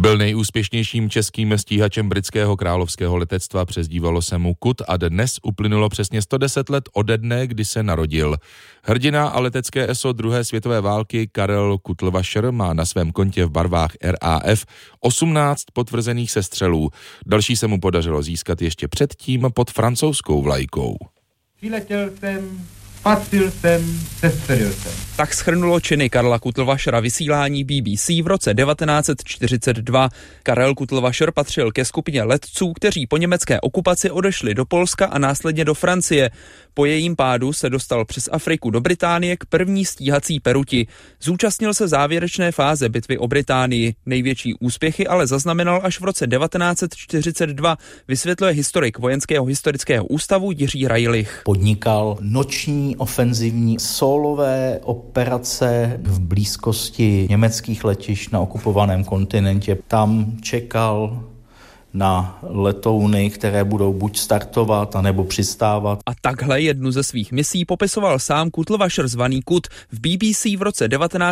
Byl nejúspěšnějším českým stíhačem britského královského letectva, přezdívalo se mu Kut a dnes uplynulo přesně 110 let ode dne, kdy se narodil. Hrdina a letecké eso druhé světové války Karel Kutlvacher má na svém kontě v barvách RAF 18 potvrzených sestřelů. Další se mu podařilo získat ještě předtím pod francouzskou vlajkou. Přiletěl jsem, patřil jsem, sestřelil jsem. Tak shrnulo činy Karla Kutlvachera vysílání BBC v roce 1942. Karel Kutlvacher patřil ke skupině letců, kteří po německé okupaci odešli do Polska a následně do Francie. Po jejím pádu se dostal přes Afriku do Británie k první stíhací peruti. Zúčastnil se závěrečné fáze bitvy o Británii. Největší úspěchy ale zaznamenal až v roce 1942, vysvětluje historik Vojenského historického ústavu Jiří Rajlich. Podnikal noční ofenzivní solové operace v blízkosti německých letišť na okupovaném kontinentě. Tam čekal na letouny, které budou buď startovat, anebo přistávat. A takhle jednu ze svých misí popisoval sám Kutlvacher zvaný Kut v BBC v roce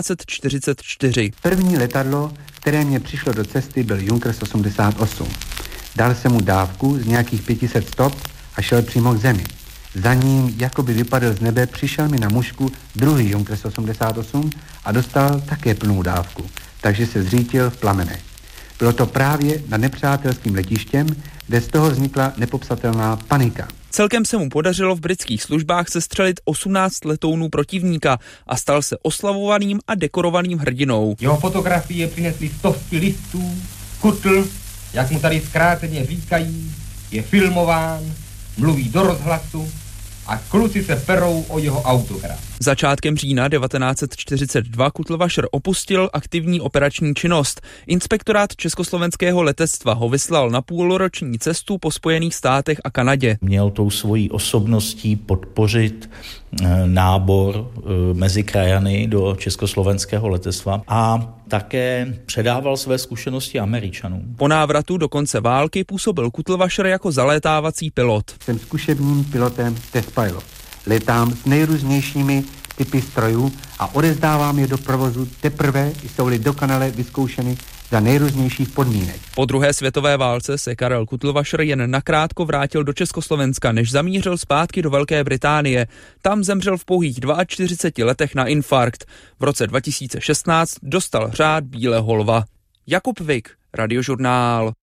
1944. První letadlo, které mě přišlo do cesty, byl Junkers 88. Dal jsem mu dávku z nějakých 500 stop a šel přímo k zemi. Za ním, jako by vypadl z nebe, přišel mi na mužku druhý Junkers 88 a dostal také plnou dávku, takže se zřítil v plamenech. Bylo to právě nad nepřátelským letištěm, kde z toho vznikla nepopsatelná panika. Celkem se mu podařilo v britských službách sestřelit 18 letounů protivníka a stal se oslavovaným a dekorovaným hrdinou. Jeho fotografie přinesly stovky listů, Kutl, jak mu tady zkráceně říkají, je filmován, mluví do rozhlasu a kluci se perou o jeho autograf. Začátkem října 1942 Kutlvacher opustil aktivní operační činnost. Inspektorát československého letectva ho vyslal na půlroční cestu po Spojených státech a Kanadě. Měl tou svojí osobností podpořit nábor mezi krajany do československého letectva a také předával své zkušenosti Američanům. Po návratu do konce války působil Kutlvacher jako zalétávací pilot. Jsem zkušebním pilotem test pilot. Letám s nejrůznějšími typy strojů a odezdávám je do provozu teprve, jsou-li dokonale vyzkoušeny za nejrůznějších podmínek. Po druhé světové válce se Karel Kutlvacher jen nakrátko vrátil do Československa, než zamířil zpátky do Velké Británie. Tam zemřel v pouhých 42 letech na infarkt. V roce 2016 dostal řád Bílého lva. Jakub Vik, Radiožurnál.